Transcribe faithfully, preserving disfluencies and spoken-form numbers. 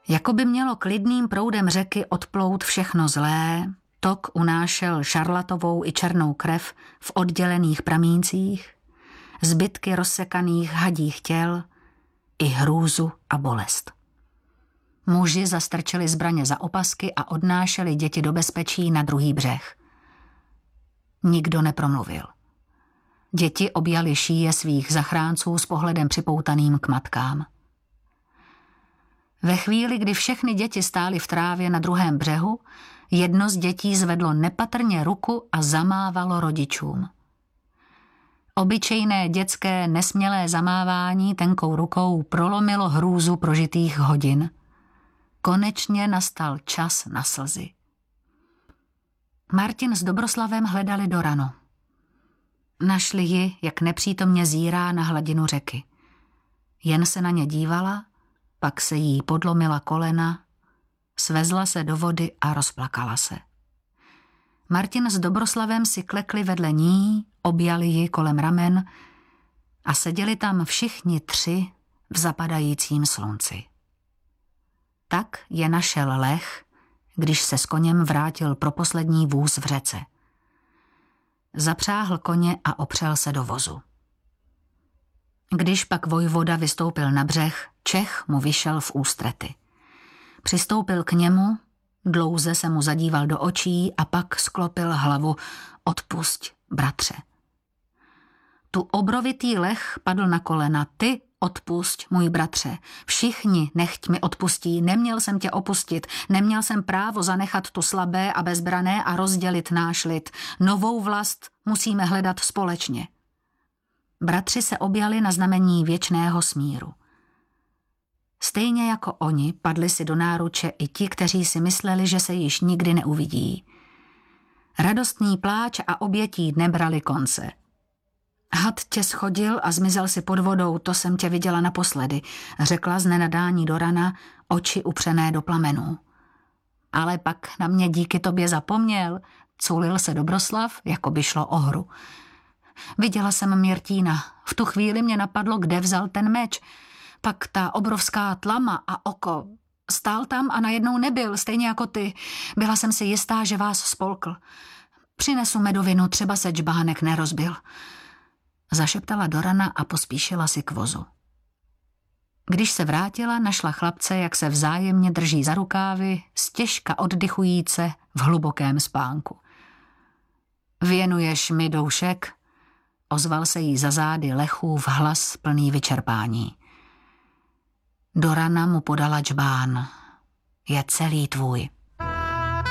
Jako by mělo klidným proudem řeky odplout všechno zlé, tok unášel šarlatovou i černou krev v oddělených pramíncích, zbytky rozsekaných hadích těl i hrůzu a bolest. Muži zastrčili zbraně za opasky a odnášeli děti do bezpečí na druhý břeh. Nikdo nepromluvil. Děti objali šíje svých zachránců s pohledem připoutaným k matkám. Ve chvíli, kdy všechny děti stály v trávě na druhém břehu, jedno z dětí zvedlo nepatrně ruku a zamávalo rodičům. Obyčejné dětské nesmělé zamávání tenkou rukou prolomilo hrůzu prožitých hodin. Konečně nastal čas na slzy. Martin s Dobroslavem hledali Doranu. Našli ji, jak nepřítomně zírá na hladinu řeky. Jen se na ně dívala, pak se jí podlomila kolena, svezla se do vody a rozplakala se. Martin s Dobroslavem si klekli vedle ní, objali ji kolem ramen a seděli tam všichni tři v zapadajícím slunci. Tak je našel Lech, když se s koněm vrátil pro poslední vůz v řece. Zapřáhl koně a opřel se do vozu. Když pak vojvoda vystoupil na břeh, Čech mu vyšel v ústrety. Přistoupil k němu, dlouze se mu zadíval do očí a pak sklopil hlavu. Odpusť, bratře. Tu obrovitý Lech padl na kolena. Ty odpusť, můj bratře. Všichni nechť mi odpustí. Neměl jsem tě opustit. Neměl jsem právo zanechat tu slabé a bezbrané a rozdělit náš lid. Novou vlast musíme hledat společně. Bratři se objali na znamení věčného smíru. Stejně jako oni padli si do náruče i ti, kteří si mysleli, že se již nikdy neuvidí. Radostný pláč a obětí nebrali konce. Had tě schodil a zmizel si pod vodou, to jsem tě viděla naposledy, řekla z nenadání Dorana, oči upřené do plamenů. Ale pak na mě díky tobě zapomněl, culil se Dobroslav, jako by šlo o hru. Viděla jsem Měrtína, v tu chvíli mě napadlo, kde vzal ten meč. Pak ta obrovská tlama a oko. Stál tam a najednou nebyl, stejně jako ty. Byla jsem si jistá, že vás spolkl. Přinesu medovinu, třeba se džbánek nerozbil. Zašeptala Dorana a pospíšila si k vozu. Když se vrátila, našla chlapce, jak se vzájemně drží za rukávy, stěžka oddychujíce v hlubokém spánku. Věnuješ mi, doušek? Ozval se jí za zády Lechův hlas plný vyčerpání. Dorana mu podala džbán. Je celý tvůj.